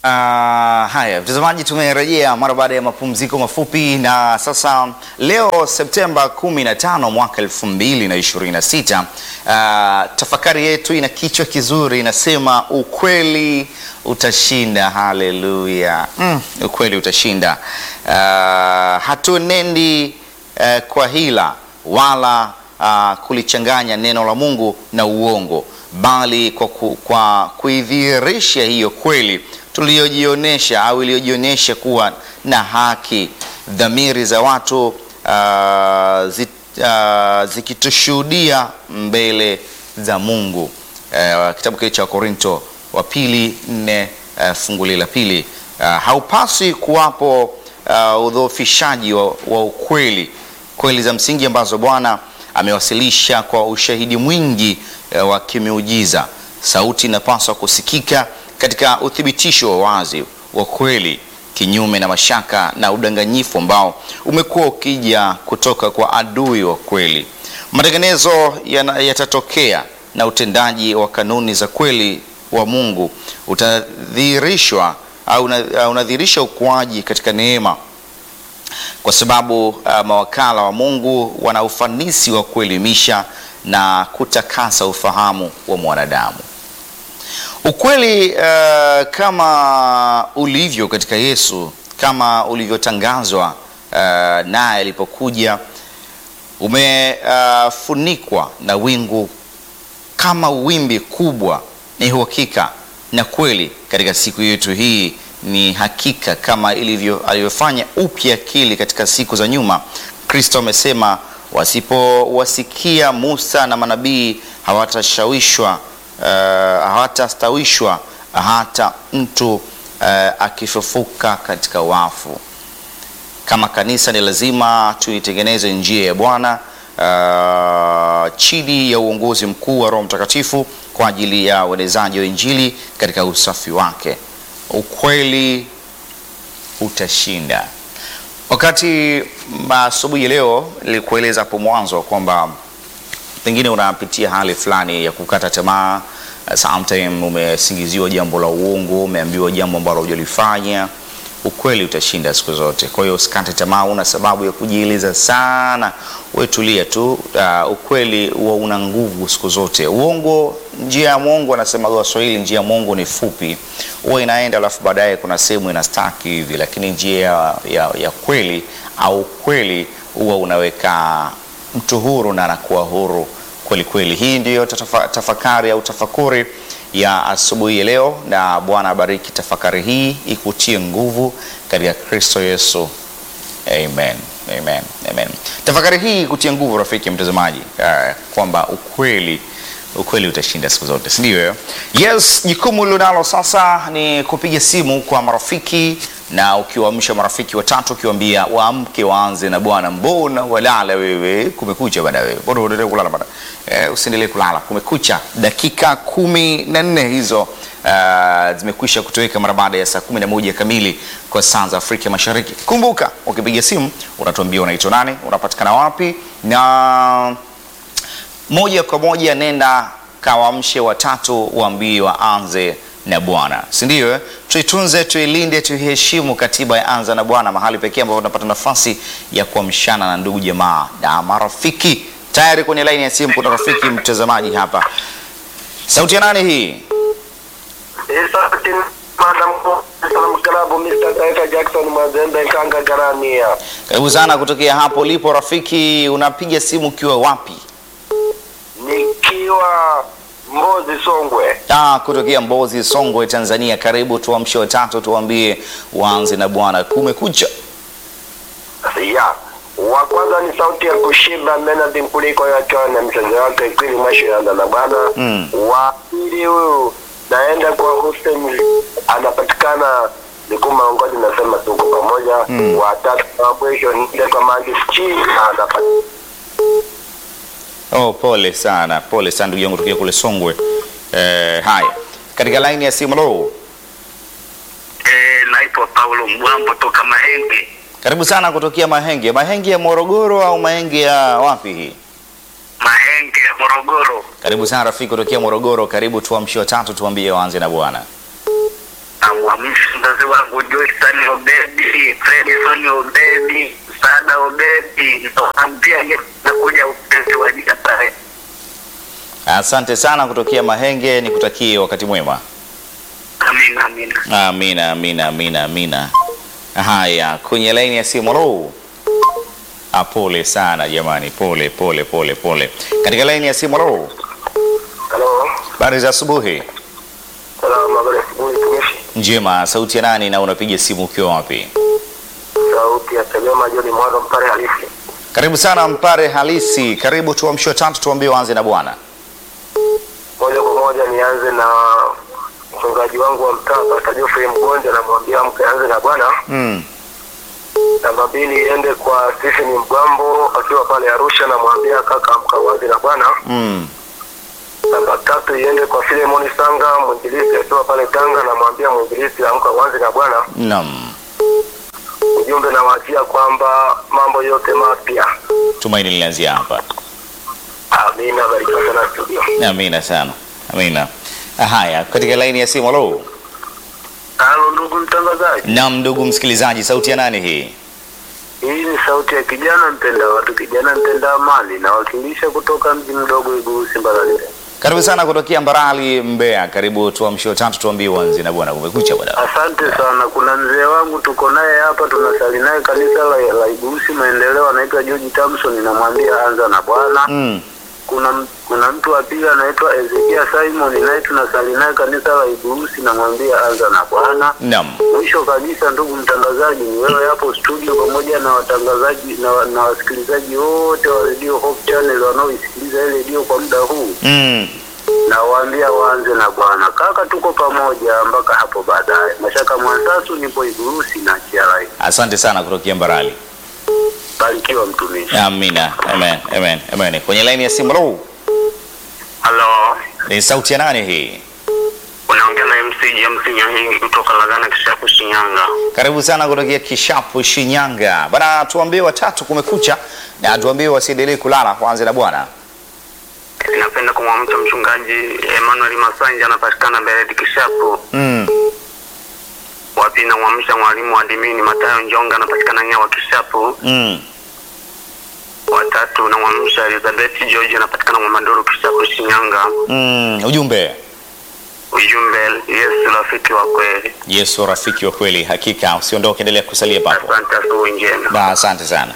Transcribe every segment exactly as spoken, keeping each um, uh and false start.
Uh, haya mtazamaji, tumerejea mara baada ya mapumziko mafupi, na sasa leo Septemba kumi na tano mwaka elfu mbili na ishirini na sita, uh, tafakari yetu ina kichwa kizuri, inasema ukweli utashinda. Haleluya! mm, ukweli utashinda. Uh, hatuenendi uh, kwa hila wala uh, kulichanganya neno la Mungu na uongo, bali kwa, ku, kwa kuidhihirisha hiyo kweli tuliyojionyesha au iliyojionyesha kuwa na haki, dhamiri za watu uh, zi, uh, zikitushuhudia mbele za Mungu. Uh, kitabu kile cha Korinto wa pili nne uh, fungu la pili. Uh, haupaswi kuwapo uh, udhoofishaji wa, wa ukweli, kweli za msingi ambazo Bwana amewasilisha kwa ushahidi mwingi uh, wa kimiujiza. Sauti inapaswa kusikika katika uthibitisho wa wazi wa kweli, kinyume na mashaka na udanganyifu ambao umekuwa ukija kutoka kwa adui wa kweli. Matengenezo yatatokea na utendaji wa kanuni za kweli wa Mungu utadhihirishwa au unadhihirisha ukuaji katika neema, kwa sababu uh, mawakala wa Mungu wana ufanisi wa kuelimisha na kutakasa ufahamu wa mwanadamu. Ukweli uh, kama ulivyo katika Yesu, kama ulivyotangazwa uh, naye alipokuja, umefunikwa uh, na wingu kama wimbi kubwa. Ni uhakika na kweli katika siku yetu hii, ni hakika kama ilivyo alivyofanya upya akili katika siku za nyuma. Kristo amesema wasipowasikia Musa na manabii hawatashawishwa Uh, hawatastawishwa hata mtu uh, akifufuka katika wafu. Kama kanisa ni lazima tuitengeneze njia ya Bwana uh, chini ya uongozi mkuu wa Roho Mtakatifu kwa ajili ya uenezaji wa Injili katika usafi wake. Ukweli utashinda. Wakati asubuhi leo nilikueleza hapo mwanzo kwamba pengine unapitia hali fulani ya kukata tamaa. Sometimes umesingiziwa jambo la uongo, umeambiwa jambo ambalo hujalifanya. Ukweli utashinda siku zote. Kwa hiyo usikate tamaa, una sababu ya kujieleza sana. Wewe tulia tu. Uh, ukweli huwa una nguvu siku zote. Uongo, njia ya Mungu, anasema Waswahili, njia ya Mungu ni fupi, huwa inaenda alafu baadaye kuna sehemu inastaki hivi, lakini njia ya, ya, ya kweli au kweli huwa unaweka mtu huru na anakuwa huru kweli kweli. Hii ndiyo tafa, tafakari au tafakuri ya asubuhi ya leo, na Bwana abariki tafakari hii, ikutie nguvu katika Kristo Yesu. Amen. Amen. Amen. Tafakari hii ikutie nguvu rafiki mtazamaji, uh, kwamba ukweli ukweli utashinda siku zote, si ndio? Yes, jukumu lunalo sasa ni kupiga simu kwa marafiki, na ukiwaamsha marafiki watatu ukiwaambia waamke waanze na Bwana. Mbona walala wewe? Kumekucha bana wewe. Mbona unaendelea kulala bana? Eh, usiendelee kulala. Kumekucha. Dakika kumi na nne hizo uh, zimekwisha kutoweka mara baada ya saa kumi na moja kamili kwa saa za Afrika Mashariki. Kumbuka, ukipiga simu unatuambia unaitwa nani, unapatikana wapi, na moja kwa moja nenda kawaamshe watatu, waambie waanze na Bwana, si ndio? Tuitunze, tuilinde, tuheshimu katiba ya anza na Bwana, mahali pekee ambapo tunapata nafasi ya kuamshana na ndugu jamaa na marafiki. Tayari kwenye line ya simu kuna rafiki mtazamaji hapa. Sauti ya nani hii? Sauti Madam Salam Klabu, Mister Taita Jackson Mazembe Kanga Garamia. Karibu sana kutokea hapo lipo rafiki. Unapiga simu ukiwa wapi? Nikiwa Mbozi Songwe. Ah, kutokea Mbozi Songwe Tanzania. Karibu, tuamshe watatu, tuambie waanze na Bwana. Kumekucha. Ya, wa kwanza ni sauti ya kushiba Menadi Mkuliko yake na mchezo wake Kwili Mwisho yaanza na Bwana. Mm. Wa pili huyu naenda kwa Hussein, anapatikana Nikuma Ngodi, nasema tuko pamoja. Mm. Wa tatu wa mwisho ni kwa Mangi Chini anapatikana. Oh, pole sana, pole sana ndugu yangu kutokea kule Songwe. Eh, haya. Katika line ya simu lo. Eh, naitwa Paulo Mwambo toka Mahenge. Karibu sana kutokea Mahenge. Mahenge ya Morogoro au Mahenge ya wapi hii? Mahenge ya Morogoro. Karibu sana rafiki kutokea Morogoro. Karibu, tuamshe watatu, tuambie waanze na Bwana. Am namwamsha mzazi wangu Joyce Obedi, Fredson Obedi, Sada Obedi, naambia nakuja upende wa jika pale. Asante sana kutokea Mahenge, nikutakie wakati mwema. Amina, amina. Amina, amina, amina, amina. Haya, kwenye laini ya simu. Hello. Ah, pole sana jamani, pole pole pole pole. Katika laini ya simu. Hello. Hello. Habari za asubuhi. Salamu, habari ya asubuhi tumishi. Njema, sauti ya nani na unapiga simu ukiwa wapi? Sauti ya Selema Joni Mwanza, Mpare halisi. Karibu sana Mpare halisi. Karibu tuamsho tatu, tuambie waanze na Bwana. Moja kwa moja nianze na mchungaji wangu wa mtaa Pastor Geoffrey Mgonja, namwambia amke anze na Bwana. Mm. Namba mbili iende kwa Stephen Mgambo akiwa pale Arusha, namwambia kaka amka anze na Bwana. Mm. Namba tatu iende kwa Filemoni Sanga mwinjilisti akiwa pale Tanga, namwambia mwinjilisti amka anze na Bwana. Naam. Ujumbe nawaachia kwamba mambo yote mapya. Tumaini linaanzia hapa. Amina, bariki sana studio. Amina sana. Amina. Haya, katika laini ya simu. Hello. Halo ndugu mtangazaji. Naam ndugu msikilizaji, sauti ya nani hii? Hii ni sauti ya kijana mpenda watu, kijana mpenda amani, na wakilisha kutoka mji mdogo Igusi Mbarali. Karibu sana kutokea Mbarali Mbeya. Karibu tuamsho tatu, tuambie uanze na Bwana. Kumekucha bwana. Asante sana. Kuna mzee wangu tuko naye hapa, tunasali naye kanisa la, la Igusi Maendeleo, anaitwa George Thompson, namwambia anza na Bwana. Mm. Kuna kuna mtu wa pili anaitwa Ezekia Simon, naye tunasali naye kanisa la Igusi, namwambia anza na Bwana. Naam. Mwisho kabisa ndugu mtangazaji, ni wewe hapo studio pamoja na watangazaji na, na wasikilizaji wote wa Radio Hope Channel wanaoisikiliza ile radio kwa muda huu. Mm. Na waambia waanze na Bwana. Kaka tuko pamoja mpaka hapo baadaye. Mashaka Mwansasu nipo Igusi na Chiarai. Asante sana kutokea Mbarali. Barikiwa mtumishi. Amina. Amen. Amen. Amen. Kwenye line ya simu. Hello. Hello. Ni sauti ya nani hii? Unaongea na M C James Nyahingi kutoka Lagana Kishapu Shinyanga. Karibu sana kutokea Kishapu Shinyanga. Bana, tuambie watatu kumekucha na tuambie wasiendelee kulala, waanze na Bwana. Napenda kumwamsha mchungaji Emmanuel Masanja, anapatikana Beredi Kishapu. Mm. Wapi na mwamsha mwalimu wa Dimini Matayo Njonga, anapatikana Nyawa Kishapu. Mm. Watatu na mwamsha Elizabeth George, anapatikana Mwamanduru Kishapu Shinyanga. Mm. Ujumbe. Ujumbe, Yesu rafiki wa kweli. Yesu rafiki wa kweli, hakika usiondoke, endelea kusalia papo. Asante, asubuhi njema. Na asante sana.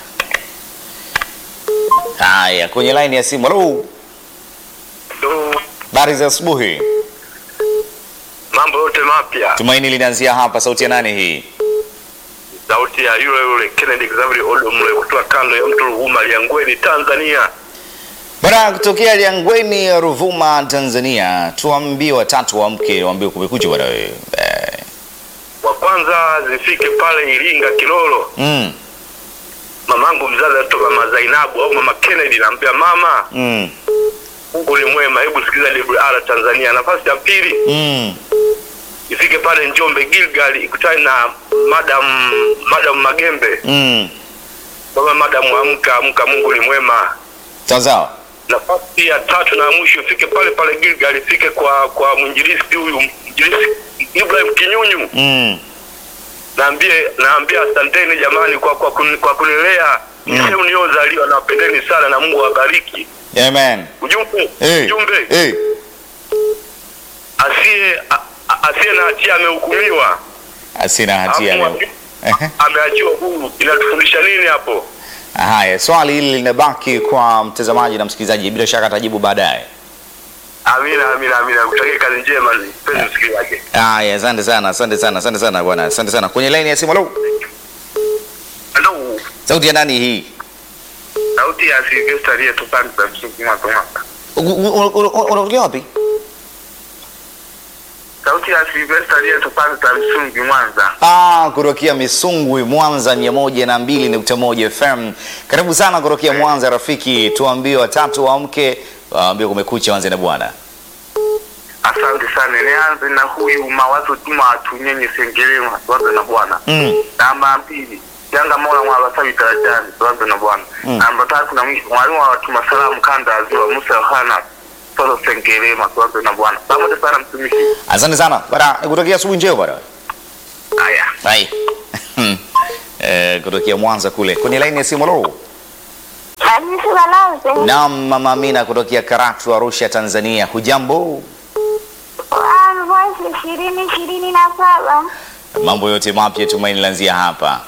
Haya, kwenye line ya simu. Hello. Hello. Habari za asubuhi. Mambo yote mapya. Tumaini linaanzia hapa. Sauti ya nani hii? Sauti ya yule yule Kennedy Xavier Odomle kutoka kando ya mto Ruvuma, Liangweni, Tanzania. Bwana kutokea Liangweni, Ruvuma, Tanzania. Tuambie watatu waamke, waambie kumekucha bwana wewe. Eh. Wa kwanza zifike pale Iringa Kilolo. Mm. Mamangu mzazi atoka Mama Zainabu au Mama Kennedy, naambia mama. Mm. Mungu ni mwema, hebu sikiza W R Tanzania. Nafasi ya pili. Mm. Ifike pale Njombe Gilgal, ikutane na Madam Madam Magembe. Mm. Mama Madam amka amka, Mungu ni mwema. Sawa sawa. Nafasi ya tatu na mwisho ifike pale pale Gilgal, ifike kwa kwa mwinjilisti huyu mwinjilisti Ibrahim Kinyunyu. Mm. Naambie naambia asanteni jamani kwa kwa, kun, kwa kunilea. Mm. Sehemu niozaliwa, nawapendeni sana na Mungu awabariki. Amen. Ujumbe, Hey. ujumbe. Hey. Asiye asiye na hatia amehukumiwa. Asina hatia leo. Ameachiwa huru. Inatufundisha nini hapo? Haya, swali hili linabaki kwa mtazamaji na msikilizaji, bila shaka atajibu baadaye. Amina, amina, amina. Kutakia kazi njema mpenzi msikilizaji. Haya, asante sana, asante sana, asante sana bwana, asante sana. Kwenye line ya simu. Hello. Hello. Sauti ya nani hii? Sauti ya Sylvester aliyetupanda msingi mwaka mwaka. Unatokea wapi? Sauti ya Sylvester aliyetupanda msingi Mwanza. Ah, kutokea Misungwi Mwanza mia moja na mbili nukta moja F M. Karibu sana kutokea Mwanza rafiki. Tuambie watatu waamke, waambie kumekucha, waanze na Bwana. Asante sana. Nianze na huyu Mawazo Tuma atunyenye Sengerema, tuanze na Bwana. Mm. Namba mbili, Yanga Mola Mwabasabi Tarajani, tuanze na Bwana. Mm. Namba tatu na mwisho, mwalimu wa Tuma Salamu Kanda Azua Musa Yohana, tuanze Sengerema, tuanze na Bwana. Pamoja sana mtumishi. Asante sana. Bwana, nikutakia asubuhi njema bwana. Haya. Hai. Eh, kutokea Mwanza kule. Kwenye line ya simu lo. Hamisi Balozi. Naam, Mama Amina kutokea Karatu, Arusha, Tanzania. Hujambo? Mwezi ishirini ishirini na saba. Mambo yote mapya Tumaini lanzia hapa.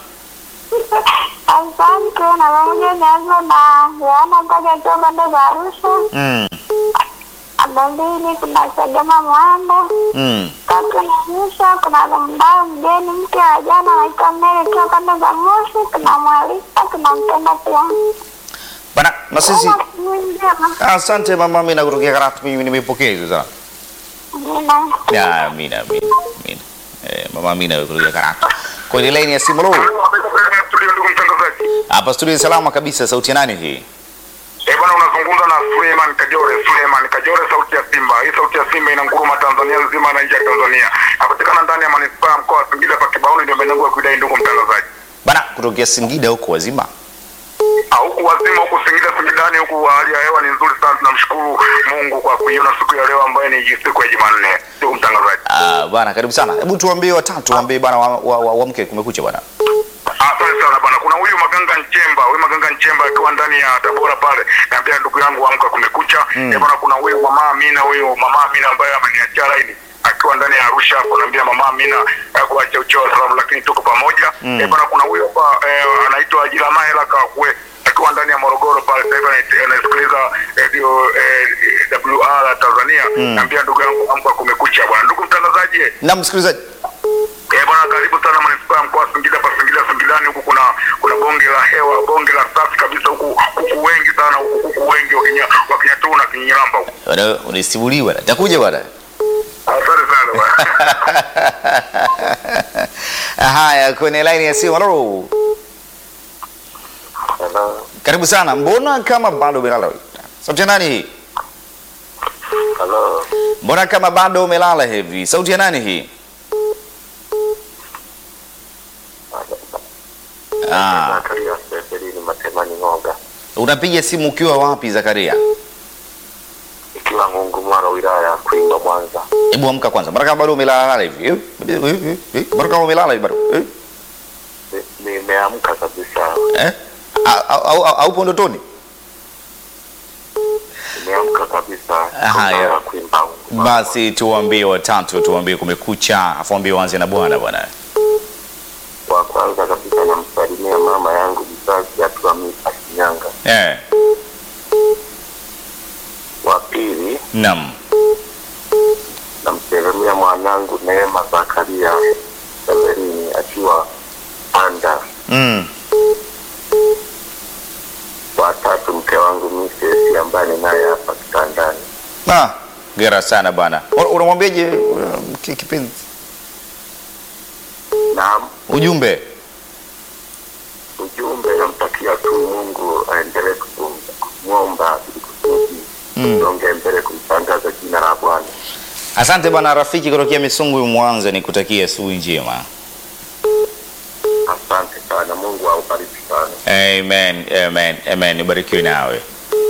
Asante na pamoja naanza na Yohana mpaka kwa pande za Arusha. Mm. Namba mbili kuna Sagama Mwanda. Mm. Tatu na Musa kuna Lambao mgeni mke wa jana anaitwa Mary kwa pande za Moshi. Kuna Mwalisa kuna Mpenda pia. Bana, na sisi Mwinjema. asante Mama Amina kutokea Karatu, mimi nimepokea hizo sana. Nina. Ya, Amina, Amina, Amina. Eh, Mama Amina kutokea Karatu. Kwenye line ya simu lo. Ndugu mtangazaji. Hapa studio salama kabisa, sauti ya nani hii? Eh, bwana unazungumza na Suleiman Kajore, Suleiman Kajore, sauti ya Simba. Hii sauti ya Simba inanguruma Tanzania nzima na nje ya Tanzania. Napatikana ndani ya manispaa ya mkoa wa Singida pa Kibaoni, ndio maeneo ya kudai ndugu mtangazaji. Bana, kutokea Singida huko wazima. Ah, huku wazima huku Singida Singidani huku hali ya hewa ni nzuri sana. Tunamshukuru Mungu kwa kuiona siku ya leo ambayo ni siku ya Jumanne. Ndugu mtangazaji. Ah, bana karibu sana. Hebu tuambie watatu, waambie bana wa, wa, wa, wa mke kumekucha bana. Asante sana bwana. Kuna huyu Maganga Nchemba, huyu Maganga Nchemba akiwa ndani ya Tabora pale. Naambia ndugu yangu amka kumekucha. Mm. Eh, bwana kuna huyu Mama Amina, huyu Mama Amina ambaye ameniachia laini akiwa ndani ya Arusha. Naambia Mama Amina kuacha uchoa salamu lakini tuko pamoja. Mm. Eh, bwana kuna huyu hapa eh, anaitwa Jilama Hela Kakwe akiwa ndani ya Morogoro pale. Sasa hivi anasikiliza radio eh, W R Tanzania. Mm. Naambia ndugu yangu amka kumekucha bwana. Ndugu mtangazaji, Na msikilizaji. eh bwana karibu sana manispaa ya mkoa wa Singida pa Singida Singidani huku kuna kuna bonge la hewa, bonge la safi kabisa huku, huku wengi sana huku, huku wengi wakinya wakinyatu na kinyiramba huku. Bana, unisimuliwa. Takuja bana. Asante sana bwana. Haya, kwenye line ya simu lo. Hello. Karibu sana. Mbona kama bado umelala? Sauti ya nani hii? Hello. Mbona kama bado umelala hivi? Sauti ya nani hii? Ah, Zakaria Seferini Matemani Ngoga. unapiga simu ukiwa wapi Zakaria? Ikiwa Mungu Mara wilaya ya Kwimba Mwanza. Hebu amka kwanza. Mbona kama bado umelala hivi? Eh, eh, eh, eh. Mbona kama umelala hivi bado? Eh? Nimeamka kabisa. Eh? Au au au ndotoni? Nimeamka kabisa. Haya. Kwimba. Basi tuambie watatu, tuambie kumekucha, afu ambie waanze na bwana bwana. Wa kwanza kabisa namsalimia mama yangu mzazi akiwa Mita Shinyanga. Eh. Wa pili Naam. namsalimia mwanangu Neema Zakaria Severini akiwa Anda. Mm. Wa tatu mke wangu Misesi ambaye naye hapa kitandani. Ah, gera sana bwana. Unamwambiaje kipenzi? Naam, Ujumbe. ujumbe namtakia tu Mungu aendelee kumwomba ili kusudi Mm. songe mbele kumtangaza jina la Bwana. Asante bwana rafiki kutokea Misungu Mwanza, nikutakia asubuhi njema. Asante sana, Mungu aubariki sana. Amen, amen, amen. Ubarikiwe nawe.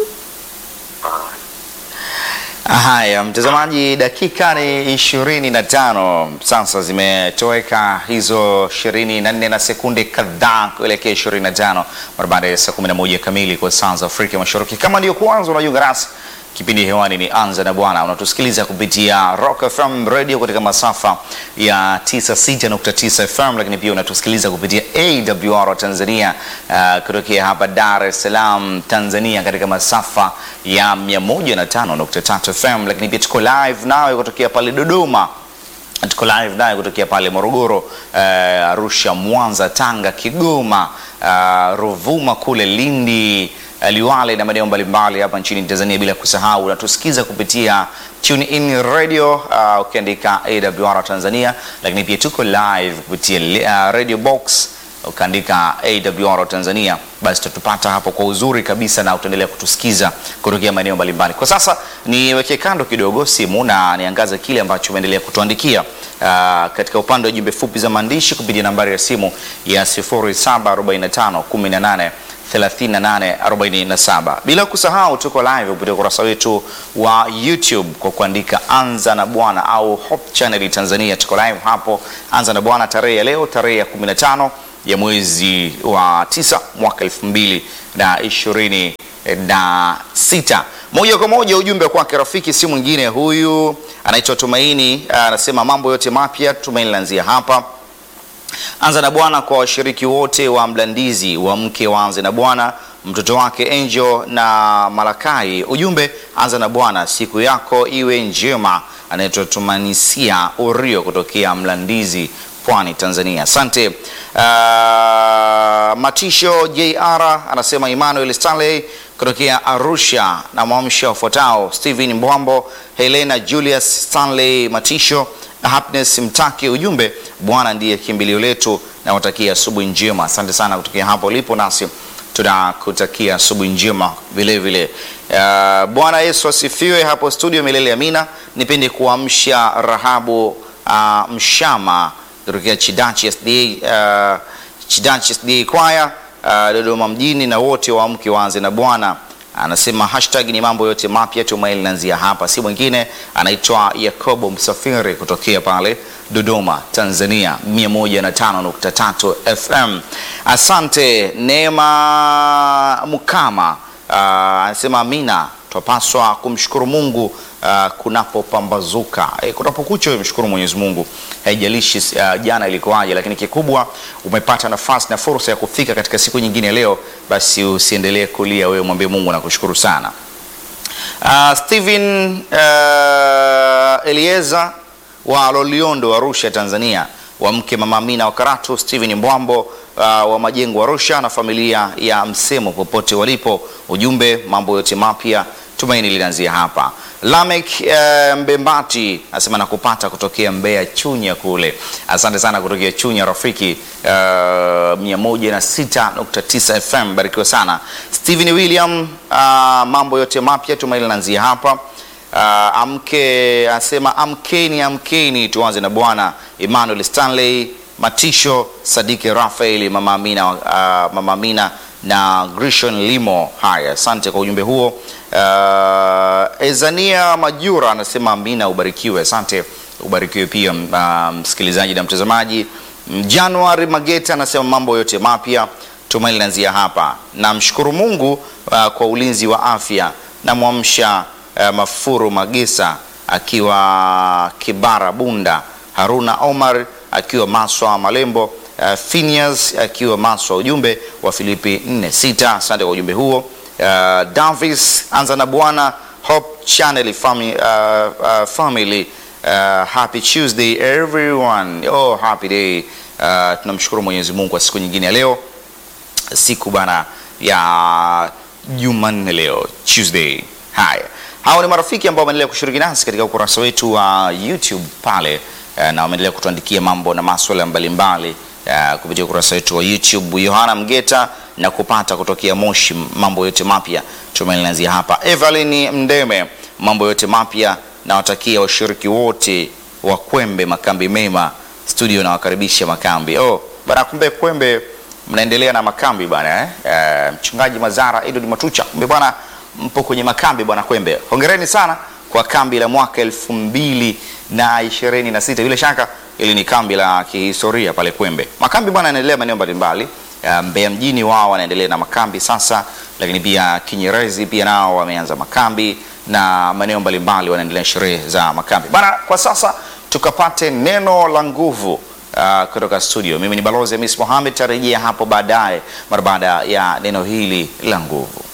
Ah. Haya, mtazamaji, dakika ni ishirini na tano sasa zimetoweka hizo ishirini na nne na sekunde kadhaa kuelekea ishirini na tano mara baada ya saa kumi na moja kamili kwa saa za Afrika Mashariki. Kama ndio kwanza unajiunga nasi, kipindi hewani ni Anza na Bwana. Unatusikiliza kupitia Rock F M Radio katika masafa ya tisini na sita nukta tisa F M, lakini pia unatusikiliza kupitia A W R Tanzania uh, kutokea hapa Dar es Salaam Tanzania katika masafa ya mia moja na tano nukta tatu F M, lakini pia tuko live nawe kutokea pale Dodoma, tuko live nawe kutokea pale Morogoro, uh, Arusha, Mwanza, Tanga, Kigoma, uh, Ruvuma kule Lindi, Liwale na maeneo mbalimbali hapa nchini Tanzania, bila kusahau unatusikiza kupitia Tune In Radio uh, ukiandika A W R Tanzania, lakini pia tuko live kupitia uh, Radio Box ukaandika A W R Tanzania, basi tutapata hapo kwa uzuri kabisa na utaendelea kutusikiza kutokea maeneo mbalimbali. Kwa sasa niweke kando kidogo simu na niangaze kile ambacho umeendelea kutuandikia uh, katika upande wa jumbe fupi za maandishi kupitia nambari ya simu ya sifuri saba arobaini na tano kumi na nane thelathini na nane arobaini na saba. Bila kusahau tuko live kupitia ukurasa wetu wa YouTube kwa kuandika Anza na Bwana au Hope Channel Tanzania. Tuko live hapo Anza na Bwana, tarehe ya leo tarehe ya kumi na tano ya mwezi wa tisa mwaka elfu mbili na ishirini na sita. Moja kwa moja ujumbe kwake rafiki si mwingine, huyu anaitwa Tumaini, anasema mambo yote mapya Tumaini lanzia hapa. Anza na Bwana kwa washiriki wote wa Mlandizi wa mke wa Anza na Bwana, mtoto wake Angel na Malakai. Ujumbe, Anza na Bwana, siku yako iwe njema. Anaitwa Tumanisia Urio kutokea Mlandizi, Pwani, Tanzania. Asante. Uh, Matisho J R anasema Emmanuel Stanley kutokea Arusha na mwamsha wafuatao: Steven Mbwambo, Helena Julius Stanley Matisho na Happiness Mtaki. Ujumbe, Bwana ndiye kimbilio letu na watakia asubuhi njema. Asante sana kutokea hapo ulipo, nasi tunakutakia asubuhi njema vile vile. Uh, Bwana Yesu asifiwe hapo studio milele amina. Nipende kuamsha Rahabu uh, Mshama kutokea Chidachi S D A uh, Chidachi S D A Choir uh, Dodoma mjini, na wote waamke waanze na Bwana. Anasema hashtag ni mambo yote mapya Tumaini lanzia hapa. Si mwingine anaitwa Yakobo Msafiri kutokea pale Dodoma, Tanzania, mia moja na tano nukta tatu F M. Asante. Neema Mukama uh, anasema amina, tupaswa kumshukuru Mungu uh, kunapopambazuka. E, kunapokucha mshukuru Mwenyezi Mungu. Haijalishi uh, jana ilikuwaje, lakini kikubwa umepata nafasi na fursa ya kufika katika siku nyingine leo, basi usiendelee kulia, wewe mwambie Mungu na kushukuru sana. Uh, Steven uh, Elieza wa Loliondo Arusha, Tanzania, wa mke Mama Amina wa Karatu, Steven Mbwambo uh, wa Majengo Arusha na familia ya Msemo popote walipo. Ujumbe, mambo yote mapya Tumaini linaanzia hapa. Lamek uh, Mbembati asema nakupata kutokea Mbeya Chunya kule. Asante sana kutokea Chunya rafiki, uh, mia moja na sita nukta tisa F M, barikiwa sana. Steven William, uh, mambo yote mapya Tumaini linaanzia hapa. Uh, amke asema amkeni amkeni tuanze na Bwana. Emmanuel Stanley Matisho, Sadike Rafael, Mama Amina, uh, Mama Amina na Grishon Limo. Haya, asante kwa ujumbe huo. Uh, Ezania Majura anasema amina, ubarikiwe. Asante, ubarikiwe pia uh, msikilizaji na mtazamaji. January Mageta anasema mambo yote mapya Tumaini linaanzia hapa. Namshukuru Mungu uh, kwa ulinzi wa afya. Na mwamsha uh, Mafuru Magesa akiwa Kibara Bunda, Haruna Omar akiwa Maswa Malembo, uh, Phineas akiwa Maswa. Ujumbe wa Filipi nne sita. Asante kwa ujumbe huo. Uh, Davis, Anza na Bwana, Hope Channel family, uh, uh, family. Uh, happy Tuesday everyone. Oh, happy day. Uh, tunamshukuru Mwenyezi Mungu kwa siku nyingine ya leo, siku bana ya Jumanne leo, Tuesday. Haya, hao ni marafiki ambao wameendelea kushiriki nasi katika ukurasa wetu wa YouTube pale, uh, na wameendelea kutuandikia mambo na masuala mbalimbali uh, kupitia ukurasa wetu wa YouTube. Yohana Mgeta na kupata kutokea Moshi, mambo yote mapya Tumaini linaanzia hapa. Evelyn Mdeme, mambo yote mapya na watakia washiriki wote wa Kwembe makambi mema studio, na wakaribisha makambi. Oh bana, kumbe Kwembe mnaendelea na makambi bana eh? Uh, mchungaji Mazara Edward Matucha, kumbe bwana mpo kwenye makambi bwana Kwembe. Hongereni sana kwa kambi la mwaka elfu mbili na ishirini na sita. Bila shaka ili ni kambi la kihistoria pale Kwembe. Makambi bwana yanaendelea maeneo mbalimbali. Uh, Mbeya mjini wao wanaendelea na makambi sasa, lakini pia Kinyerezi pia nao wameanza makambi, na maeneo mbalimbali wanaendelea sherehe za makambi. Bana, kwa sasa tukapate neno la nguvu uh, kutoka studio. Mimi ni Balozi Hamis Mohamed, tarejea hapo baadaye mara baada ya neno hili la nguvu.